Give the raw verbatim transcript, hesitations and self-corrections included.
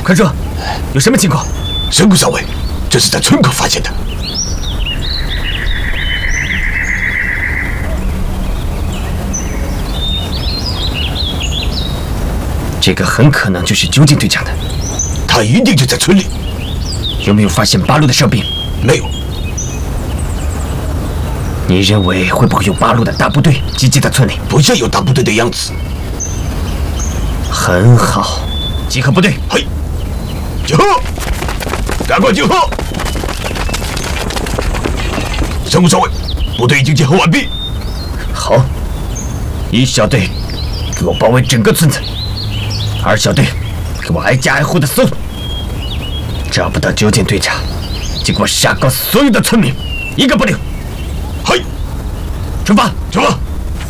快说，有什么情况？ 神谷少尉，这是在村口发现的。 这个很可能就是究竟队长的。 他一定就在村里。 有没有发现八路的哨兵？ 没有。 你认为会不会有八路的大部队集结在村里？ 不像有大部队的样子。 很好，集合部队。 嘿，集合！赶快集合！神谷少尉，部队已经集合完毕。 好，一小队给我包围整个村子，二小队给我挨家挨户的搜，找不到究竟队长，就给我杀光所有的村民，一个不留。 嘿， 出发， 出发！